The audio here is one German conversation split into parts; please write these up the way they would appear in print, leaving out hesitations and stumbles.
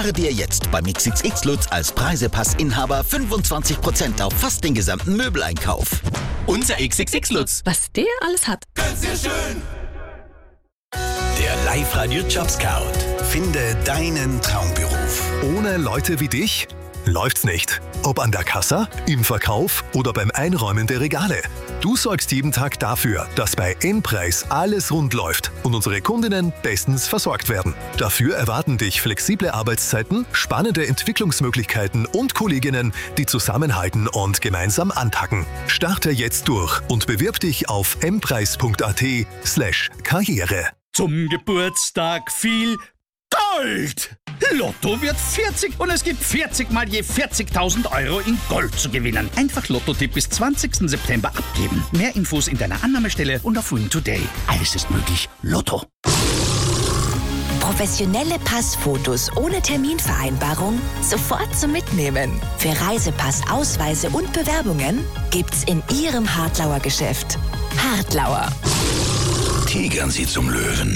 Dir jetzt beim XXX Lutz als Preisepass-Inhaber 25% auf fast den gesamten Möbeleinkauf. Unser XXX Lutz. Was der alles hat. Ganz sehr schön. Der Live-Radio Jobscout. Finde deinen Traumberuf. Ohne Leute wie dich läuft's nicht. Ob an der Kasse, im Verkauf oder beim Einräumen der Regale. Du sorgst jeden Tag dafür, dass bei Endpreis alles rund läuft und unsere Kundinnen bestens versorgt werden. Dafür erwarten dich flexible Arbeitszeiten, spannende Entwicklungsmöglichkeiten und Kolleginnen, die zusammenhalten und gemeinsam anpacken. Starte jetzt durch und bewirb dich auf mpreiss.at/Karriere. Zum Geburtstag viel Gold! Lotto wird 40 und es gibt 40 mal je 40.000 Euro in Gold zu gewinnen. Einfach Lotto-Tipp bis 20. September abgeben. Mehr Infos in deiner Annahmestelle und auf Win Today. Alles ist möglich. Lotto. Professionelle Passfotos ohne Terminvereinbarung sofort zum Mitnehmen. Für Reisepass, Ausweise und Bewerbungen gibt's in Ihrem Hartlauer Geschäft. Hartlauer. Tigern Sie zum Löwen.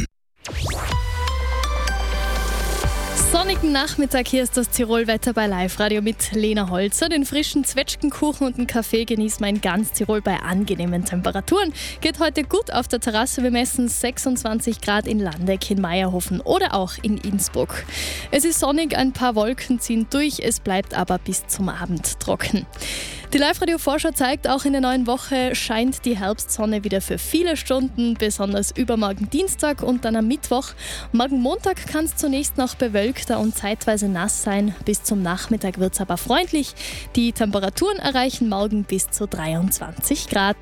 Sonnigen Nachmittag, hier ist das Tirolwetter bei Live-Radio mit Lena Holzer. Den frischen Zwetschgenkuchen und den Kaffee genießt man in ganz Tirol bei angenehmen Temperaturen. Geht heute gut auf der Terrasse. Wir messen 26 Grad in Landeck, in Meierhofen oder auch in Innsbruck. Es ist sonnig, ein paar Wolken ziehen durch, es bleibt aber bis zum Abend trocken. Die Live-Radio-Vorschau zeigt, auch in der neuen Woche scheint die Herbstsonne wieder für viele Stunden, besonders übermorgen Dienstag und dann am Mittwoch. Morgen Montag kann es zunächst noch bewölkter und zeitweise nass sein. Bis zum Nachmittag wird es aber freundlich. Die Temperaturen erreichen morgen bis zu 23 Grad.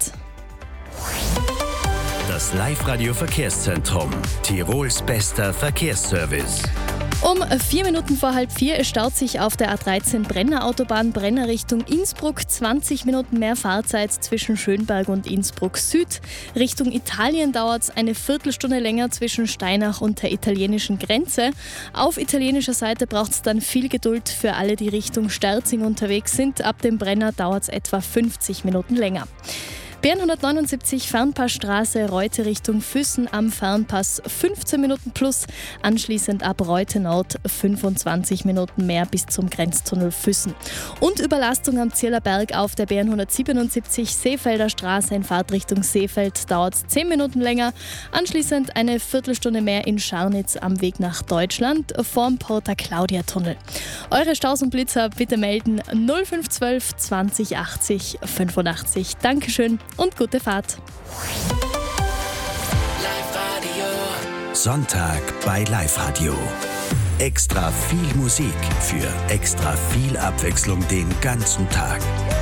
Das Live-Radio-Verkehrszentrum. Tirols bester Verkehrsservice. Um 4 Minuten vor halb 4, es staut sich auf der A13 Brenner Autobahn Brenner Richtung Innsbruck. 20 Minuten mehr Fahrzeit zwischen Schönberg und Innsbruck Süd. Richtung Italien dauert es eine Viertelstunde länger zwischen Steinach und der italienischen Grenze. Auf italienischer Seite braucht es dann viel Geduld für alle, die Richtung Sterzing unterwegs sind. Ab dem Brenner dauert es etwa 50 Minuten länger. B179 Fernpassstraße, Reute Richtung Füssen am Fernpass 15 Minuten plus, anschließend ab Reute Nord 25 Minuten mehr bis zum Grenztunnel Füssen. Und Überlastung am Zierlerberg auf der B177 Seefelder Straße in Fahrtrichtung Seefeld dauert es 10 Minuten länger, anschließend eine Viertelstunde mehr in Scharnitz am Weg nach Deutschland vorm Porta Claudia Tunnel. Eure Staus und Blitzer bitte melden 0512 20 80 85. Dankeschön und gute Fahrt. Sonntag bei Live-Radio. Extra viel Musik für extra viel Abwechslung den ganzen Tag.